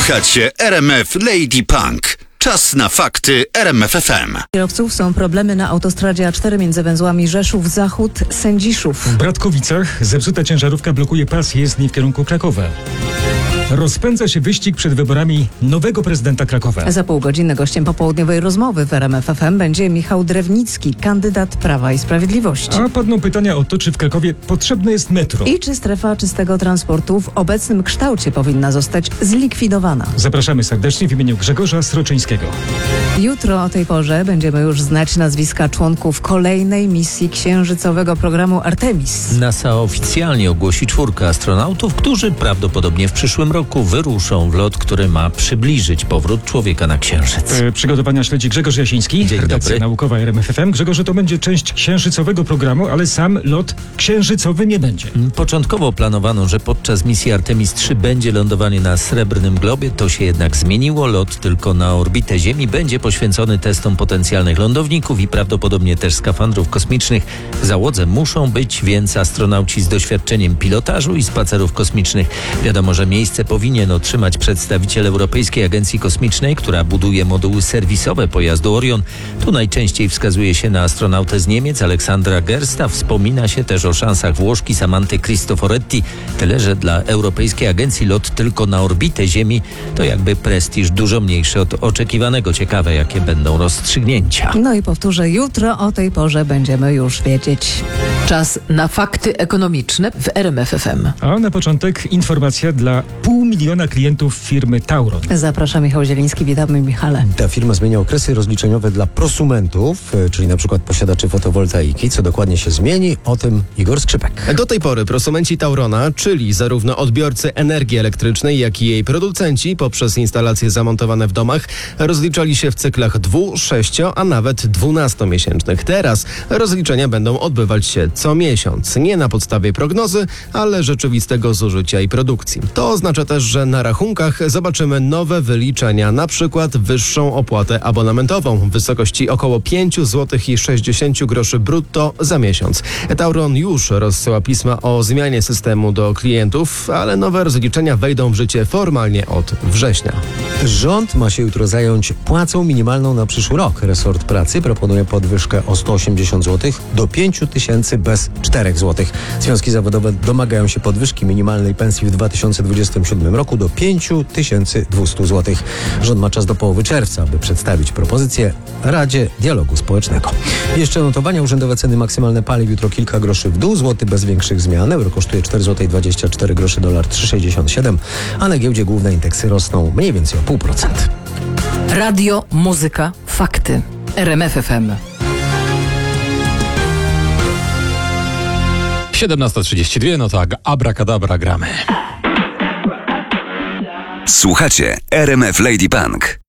Słuchacie RMF Lady Punk. Czas na fakty RMF FM. Kierowców są problemy na autostradzie A4 między węzłami Rzeszów-Zachód, Sędziszów. W Bratkowicach zepsuta ciężarówka blokuje pas jezdni w kierunku Krakowa. Rozpędza się wyścig przed wyborami nowego prezydenta Krakowa. Za pół godziny gościem popołudniowej rozmowy w RMF FM będzie Michał Drewnicki, kandydat Prawa i Sprawiedliwości. A padną pytania o to, czy w Krakowie potrzebne jest metro. I czy strefa czystego transportu w obecnym kształcie powinna zostać zlikwidowana. Zapraszamy serdecznie w imieniu Grzegorza Sroczyńskiego. Jutro o tej porze będziemy już znać nazwiska członków kolejnej misji księżycowego programu Artemis. NASA oficjalnie ogłosi 4 astronautów, którzy prawdopodobnie w przyszłym roku wyruszą w lot, który ma przybliżyć powrót człowieka na Księżyc. Przygotowania śledzi Grzegorz Jasiński, Dzień redakcja dobry. naukowa RMF FM. Grzegorze, to będzie część księżycowego programu, ale sam lot księżycowy nie będzie. Początkowo planowano, że podczas misji Artemis 3 będzie lądowanie na Srebrnym Globie. To się jednak zmieniło. Lot tylko na orbitę Ziemi będzie poświęcony testom potencjalnych lądowników i prawdopodobnie też skafandrów kosmicznych. W załodze muszą być więc astronauci z doświadczeniem pilotażu i spacerów kosmicznych. Wiadomo, że miejsce powinien otrzymać przedstawiciel Europejskiej Agencji Kosmicznej, która buduje moduły serwisowe pojazdu Orion. Tu najczęściej wskazuje się na astronautę z Niemiec, Aleksandra Gersta. Wspomina się też o szansach Włoszki Samanty Cristoforetti. Tyle, że dla Europejskiej Agencji lot tylko na orbitę Ziemi to jakby prestiż dużo mniejszy od oczekiwanego. Ciekawe, jakie będą rozstrzygnięcia. No i powtórzę, jutro o tej porze będziemy już wiedzieć. Czas na fakty ekonomiczne w RMF FM. A na początek informacja dla 500 000 klientów firmy Tauron. Zapraszam, Michał Zieliński, witamy Michale. Ta firma zmienia okresy rozliczeniowe dla prosumentów, czyli na przykład posiadaczy fotowoltaiki. Co dokładnie się zmieni? O tym Igor Skrzypek. Do tej pory prosumenci Taurona, czyli zarówno odbiorcy energii elektrycznej, jak i jej producenci poprzez instalacje zamontowane w domach, rozliczali się w cyklach 2, 6, a nawet 12-miesięcznych. Teraz rozliczenia będą odbywać się co miesiąc. Nie na podstawie prognozy, ale rzeczywistego zużycia i produkcji. To oznacza też, że na rachunkach zobaczymy nowe wyliczenia, na przykład wyższą opłatę abonamentową w wysokości około 5,60 zł brutto za miesiąc. Tauron już rozsyła pisma o zmianie systemu do klientów, ale nowe rozliczenia wejdą w życie formalnie od września. Rząd ma się jutro zająć płacą minimalną na przyszły rok. Resort pracy proponuje podwyżkę o 180 zł do 5 000 bez 4 zł. Związki zawodowe domagają się podwyżki minimalnej pensji w 2027 roku do 5200 zł. Rząd ma czas do połowy czerwca, aby przedstawić propozycję Radzie Dialogu Społecznego. Jeszcze notowania urzędowe ceny maksymalne paliw jutro kilka groszy w dół, złoty bez większych zmian. Euro kosztuje 4,24 zł, dolar 3,67, a na giełdzie główne indeksy rosną mniej więcej o 0,5%. Radio, muzyka, fakty. RMF FM. 17:32, no tak, abracadabra gramy. Słuchacie RMF Lady Punk.